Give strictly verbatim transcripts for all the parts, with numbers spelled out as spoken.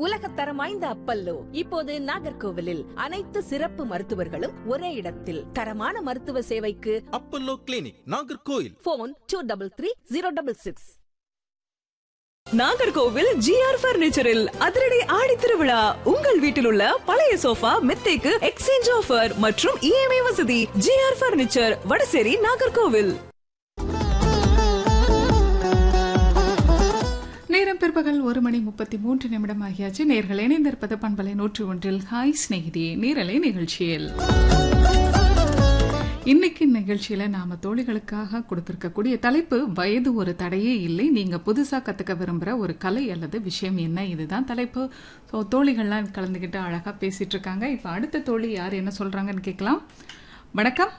உலகத்தரம் வாய்ந்த அப்பல்லோ இப்போது நாகர்கோவிலில் அனைத்து சிறப்பு மருத்துவர்களும் ஒரே இடத்தில் தரமான மருத்துவ சேவைக்கு Apollo clinic Nagercoil. Phone two double three zero double six. Nagercoil GR பர்னிச்சரில் அதிரடி ஆடி திருவிழா. உங்கள் வீட்டில் உள்ள பழைய சோஃபா மெத்தைக்கு எக்ஸ்சேஞ்ச் ஆஃபர் மற்றும் இஎம்ஐ வசதி. GR furniture, Vadasery, Nagercoil. நேரம் பிற்பகல் ஒரு மணி முப்பத்தி மூன்று நிமிடம் ஆகியாச்சு. நேர்கள் இணைந்திருப்பது பண்பலை நூற்றி ஒன்றில் ஹாய் ஸ்நேகிதி நேரலை நிகழ்ச்சியில். இன்னைக்கு நிகழ்ச்சியில நாம தோழிகளுக்காக கொடுத்திருக்கக்கூடிய தலைப்பு வயது ஒரு தடையே இல்லை, நீங்க புதுசா கத்துக்க விரும்புற ஒரு கலை அல்லது விஷயம் என்ன, இதுதான் தலைப்பு. ஸோ தோழிகள்லாம் கலந்துகிட்டு அழகா பேசிட்டு இருக்காங்க. இப்ப அடுத்த தோழி யார் என்ன சொல்றாங்கன்னு கேட்கலாம். வணக்கம்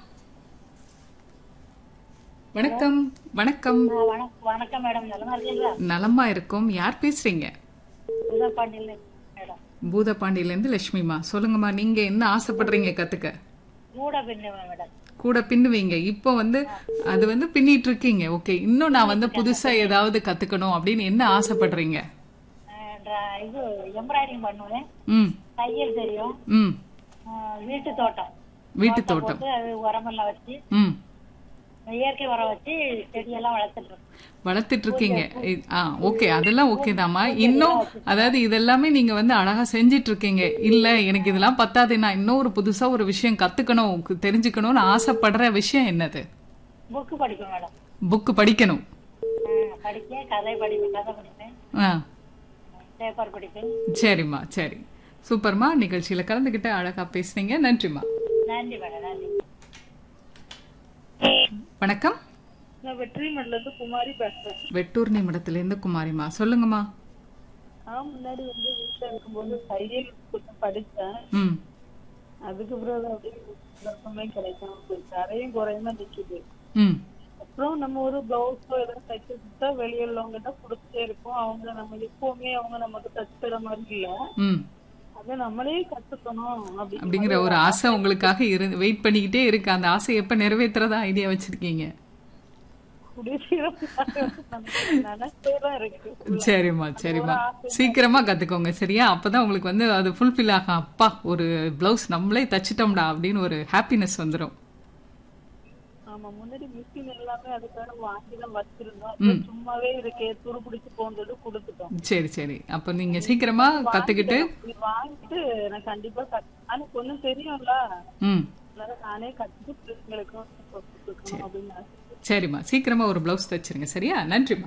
வணக்கம் வணக்கம் வணக்கம் மேடம். நலமா இருக்கீங்களா? நலமா இருக்கும். யார் பேசுறீங்க? பூதப்பாண்டியில மேடம். பூதப்பாண்டியில இருந்து லட்சுமிமா. சொல்லுங்கம்மா, நீங்க என்ன ஆசைப்படுறீங்க கத்துக்க? கூட பின்னுவேன் மேடம். கூட பின்னுவீங்க. இப்போ வந்து அது வந்து பின்னிட்டு இருக்கீங்க. ஓகே, இன்னும் நான் வந்து புதுசா ஏதாவது கத்துக்கணும் அப்படின்னு என்ன ஆசைப்படுறீங்க? இது எம்ப்ராய்டிங் பண்ணுவேன். ம் தையல் தெரியும். ம் வீட்டு தோட்டம் வீட்டு தோட்டம் அது உரமெல்லாம் வச்சு ம் இயற்கை உரம் வச்சு செடியெல்லாம் வளர்த்துட்டு வளர்த்துட்டு இருக்கீங்க. ஆ ஓகே, அதெல்லாம் ஓகே தாம்மா. இன்னும் அதாவது இதெல்லாமே நீங்க வந்து அழகா செஞ்சிட்டு இருக்கீங்க. இல்ல எனக்கு இதெல்லாம் பத்தாது, நான் இன்னும் ஒரு புதுசா ஒரு விஷயம் கத்துக்கணும் தெரிஞ்சுக்கணும்னு ஆசைப்படுற விஷயம் என்னது? புக்கு படிப்பேன் மேடம். புக்கு படிக்கணும். படிக்க கதை படிப்பேன். கதை படிப்பேன். ஆ பேப்பர் படிப்பேன். சரிம்மா, சரி, சூப்பர்மா. நிகழ்ச்சியில கலந்துகிட்டு அழகா பேசுனீங்க. நன்றிம்மா. நன்றி மேடம். நன்றி. வணக்கம். நான் வெற்றி மடல இருந்து குமாரி பேசுறேன். வெட்டூர் நிமிடத்துல இருந்து குமாரிமா. சொல்லுங்கம்மா. நான் முன்னாடி வந்து வீட்டுல இருக்கும்போது தையல் கொஞ்சம் படிச்சேன். ம் அதுக்கு பிறகு அப்படியே கிடைக்கும், தரையும் குறையுமா நிக்குது. ம் அப்புறம் நம்ம ஒரு பிளவுஸோ ஏதாவது தைச்சு கொடுத்தா வெளியே உள்ளவங்கிட்ட கொடுத்துட்டே இருப்போம். அவங்க நம்ம எப்பவுமே அவங்க நமக்கு தச்சுக்கிற மாதிரி இல்ல, ம் அதை நம்மளே கத்துக்கணும் அப்படிங்கிற ஒரு ஆசை உங்களுக்காக இருந்து வெயிட் பண்ணிக்கிட்டே இருக்கு. அந்த ஆசை எப்ப நிறைவேற்றுறதா ஐடியா வச்சிருக்கீங்க? சரிம்மா, சரிம்மா, சீக்கிரமா கத்துக்கோங்க. சரியா? அப்பதான் உங்களுக்கு வந்து அது ஃபுல்ஃபில் ஆகும். அப்பா, ஒரு பிளவுஸ் நம்மளே தச்சிட்டோம்டா அப்படின்னு ஒரு ஹாப்பினஸ் வந்துடும். ஆமா, முன்னாடி மிஷின் எல்லாமே அதுக்காக வாங்கிதான் வச்சிருந்தோம். சும்மாவே இருக்கே துரு பிடிச்சு போன்றது கொடுத்துட்டோம். சரி சரி, அப்ப நீங்க சீக்கிரமா கத்துக்கிட்டு வாங்கிட்டு நான் கண்டிப்பா ஆனா கொஞ்சம் தெரியும்ல, ம் நானே கத்துட்டு பிள்ளைங்களுக்கும் அப்படின்னு. சரிம்மா, சீக்கிரமா ஒரு பிளவுஸ் தச்சிருங்க. சரியா? நன்றிம்மா.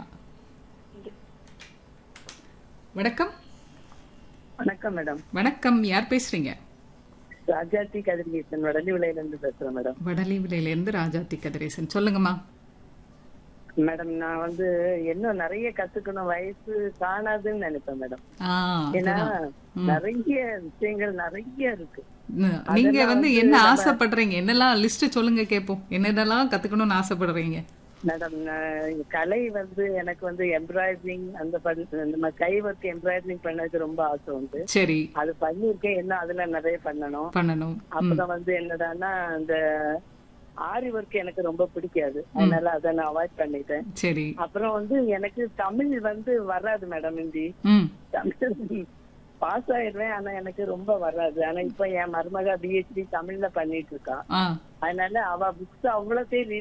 வணக்கம். வணக்கம் மேடம். வணக்கம். யார் பேசுறீங்க? ராஜாத்தி கதிரேசன், வடலி விலையில இருந்து பேசுறேன் மேடம். வடலி விலையில இருந்து ராஜாத்தி கதிரேசன். சொல்லுங்கம்மா. மேடம், நான் வந்து இன்னும் நிறைய கத்துக்கணும், வயசு காணாதுன்னு நினைப்பேன் மேடம். ஏன்னா நிறைய விஷயங்கள் நிறைய இருக்கு. நீங்க வந்து என்ன ஆசைப்படுறீங்க? என்னெல்லாம் லிஸ்ட் சொல்லுங்க கேப்போம். என்னென்னலாம் கத்துக்கணும்னு ஆசைப்படுறீங்க? மேடம், கலை வந்து எனக்கு வந்து எம்ப்ராய்டரிங், அந்த நம்ம கை ஒர்க் எம்ப்ராய்டரிங் பண்ணது ரொம்ப ஆசை உண்டு. சரி, அது பண்ணிருக்கேன். என்ன அதுல நிறைய பண்ணணும் பண்ணணும். அப்புறம் வந்து என்னடான்னா அந்த ஆரி ஒர்க் எனக்கு ரொம்ப பிடிக்காது, அதனால அதை நான் அவாய்ட் பண்ணிட்டேன். சரி. அப்புறம் வந்து எனக்கு தமிழ் வந்து வராது மேடம். ஹிந்தி தமிழ் பாஸ் ஆயிடுவேன், ஆனா எனக்கு ரொம்ப வராது. ஆனா இப்ப என் மருமக பிஹெச்டி தமிழ்ல பண்ணிட்டு இருக்கா. அதனால அவ புக்ஸ் அவ்வளவு